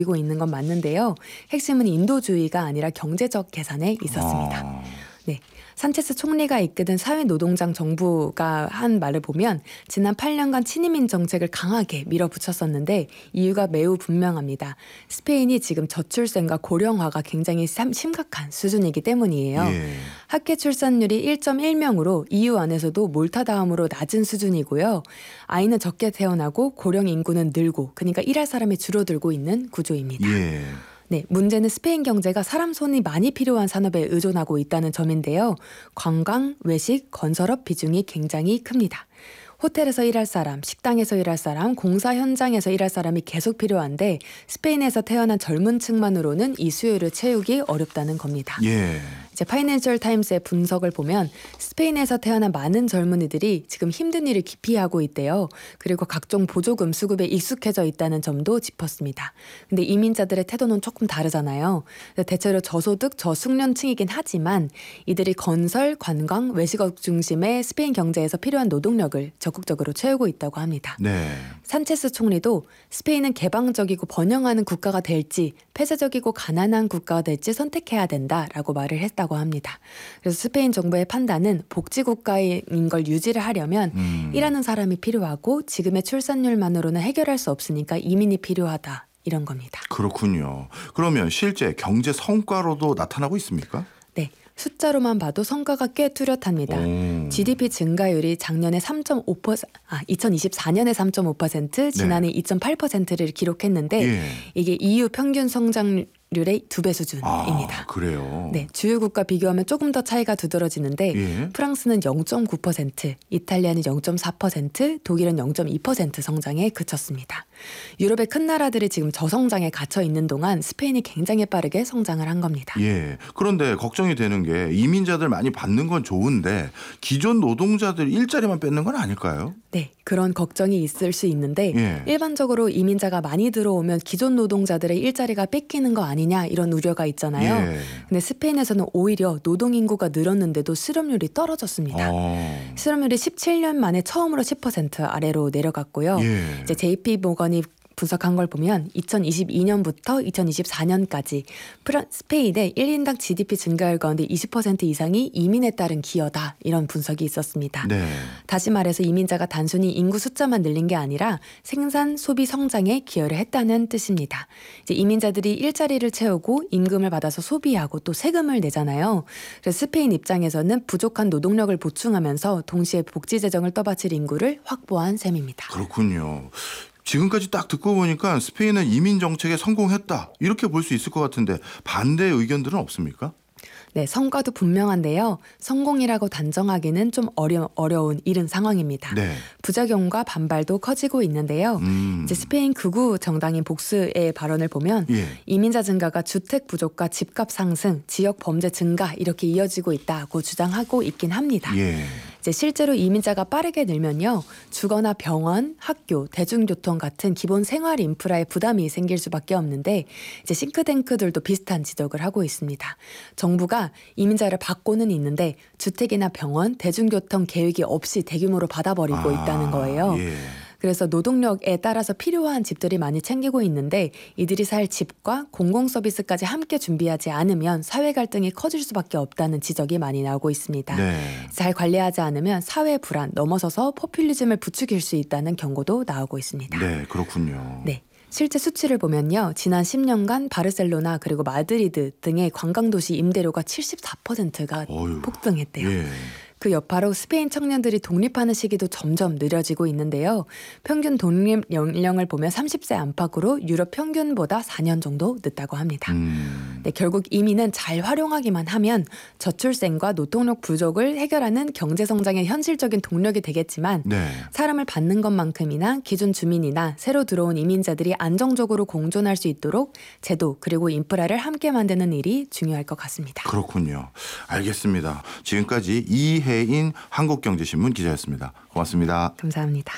고 있는 건 맞는데요. 핵심은 인도주의가 아니라 경제적 계산에 있었습니다. 네, 산체스 총리가 이끄는 사회노동당 정부가 한 말을 보면 지난 8년간 친이민 정책을 강하게 밀어붙였었는데 이유가 매우 분명합니다. 스페인이 지금 저출생과 고령화가 굉장히 심각한 수준이기 때문이에요. 예. 학계 출산율이 1.1명으로 EU 안에서도 몰타 다음으로 낮은 수준이고요. 아이는 적게 태어나고 고령 인구는 늘고, 그러니까 일할 사람이 줄어들고 있는 구조입니다. 예. 네, 문제는 스페인 경제가 사람 손이 많이 필요한 산업에 의존하고 있다는 점인데요. 관광, 외식, 건설업 비중이 굉장히 큽니다. 호텔에서 일할 사람, 식당에서 일할 사람, 공사 현장에서 일할 사람이 계속 필요한데 스페인에서 태어난 젊은 층만으로는 이 수요를 채우기 어렵다는 겁니다. 예. 이제 파이낸셜 타임스의 분석을 보면 스페인에서 태어난 많은 젊은이들이 지금 힘든 일을 기피하고 있대요. 그리고 각종 보조금 수급에 익숙해져 있다는 점도 짚었습니다. 근데 이민자들의 태도는 조금 다르잖아요. 대체로 저소득, 저숙련층이긴 하지만 이들이 건설, 관광, 외식업 중심의 스페인 경제에서 필요한 노동력을 적극적으로 채우고 있다고 합니다. 네. 산체스 총리도 스페인은 개방적이고 번영하는 국가가 될지 폐쇄적이고 가난한 국가가 될지 선택해야 된다라고 말을 했다고 합니다. 그래서 스페인 정부의 판단은 복지국가인 걸 유지를 하려면 일하는 사람이 필요하고 지금의 출산율만으로는 해결할 수 없으니까 이민이 필요하다, 이런 겁니다. 그렇군요. 그러면 실제 경제 성과로도 나타나고 있습니까? 네, 숫자로만 봐도 성과가 꽤 뚜렷합니다. GDP 증가율이 작년에 2024년에 3.5%, 지난해 2.8%를 기록했는데 예. 이게 EU 평균 성장률의 2배 수준입니다. 그래요? 네, 주요 국가 비교하면 조금 더 차이가 두드러지는데 예. 프랑스는 0.9%, 이탈리아는 0.4%, 독일은 0.2% 성장에 그쳤습니다. 유럽의 큰 나라들이 지금 저성장에 갇혀 있는 동안 스페인이 굉장히 빠르게 성장을 한 겁니다. 예. 그런데 걱정이 되는 게 이민자들 많이 받는 건 좋은데 기존 노동자들 일자리만 뺏는 건 아닐까요? 네, 그런 걱정이 있을 수 있는데 예. 일반적으로 이민자가 많이 들어오면 기존 노동자들의 일자리가 뺏기는 거 아니냐, 이런 우려가 있잖아요. 예. 근데 스페인에서는 오히려 노동인구가 늘었는데도 실업률이 떨어졌습니다. 실업률이 17년 만에 처음으로 10% 아래로 내려갔고요. 예. 이제 JP 모건이 분석한 걸 보면 2022년부터 2024년까지 스페인의 1인당 GDP 증가율 가운데 20% 이상이 이민에 따른 기여다, 이런 분석이 있었습니다. 네. 다시 말해서 이민자가 단순히 인구 숫자만 늘린 게 아니라 생산, 소비 성장에 기여를 했다는 뜻입니다. 이제 이민자들이 일자리를 채우고 임금을 받아서 소비하고 또 세금을 내잖아요. 그래서 스페인 입장에서는 부족한 노동력을 보충하면서 동시에 복지 재정을 떠받칠 인구를 확보한 셈입니다. 그렇군요. 지금까지 딱 듣고 보니까 스페인은 이민 정책에 성공했다, 이렇게 볼 수 있을 것 같은데 반대 의견들은 없습니까? 네, 성과도 분명한데요. 성공이라고 단정하기는 좀 어려운 이른 상황입니다. 네. 부작용과 반발도 커지고 있는데요. 이제 스페인 극우 정당인 복스의 발언을 보면 예. 이민자 증가가 주택 부족과 집값 상승, 지역 범죄 증가, 이렇게 이어지고 있다고 주장하고 있긴 합니다. 예. 이제 실제로 이민자가 빠르게 늘면요, 주거나 병원, 학교, 대중교통 같은 기본 생활 인프라에 부담이 생길 수밖에 없는데 이제 싱크탱크들도 비슷한 지적을 하고 있습니다. 정부가 이민자를 받고는 있는데 주택이나 병원, 대중교통 계획이 없이 대규모로 받아버리고 있다는 거예요. 예. 그래서 노동력에 따라서 필요한 집들이 많이 챙기고 있는데 이들이 살 집과 공공 서비스까지 함께 준비하지 않으면 사회 갈등이 커질 수밖에 없다는 지적이 많이 나오고 있습니다. 네. 잘 관리하지 않으면 사회 불안 넘어서서 포퓰리즘을 부추길 수 있다는 경고도 나오고 있습니다. 네, 그렇군요. 네. 실제 수치를 보면요, 지난 10년간 바르셀로나 그리고 마드리드 등의 관광도시 임대료가 74%가 폭등했대요. 예. 그 여파로 스페인 청년들이 독립하는 시기도 점점 느려지고 있는데요. 평균 독립 연령을 보면 30세 안팎으로 유럽 평균보다 4년 정도 늦다고 합니다. 네, 결국 이민은 잘 활용하기만 하면 저출생과 노동력 부족을 해결하는 경제성장의 현실적인 동력이 되겠지만 네. 사람을 받는 것만큼이나 기존 주민이나 새로 들어온 이민자들이 안정적으로 공존할 수 있도록 제도 그리고 인프라를 함께 만드는 일이 중요할 것 같습니다. 그렇군요. 알겠습니다. 지금까지 이혜인 한국경제신문 기자였습니다. 고맙습니다. 감사합니다.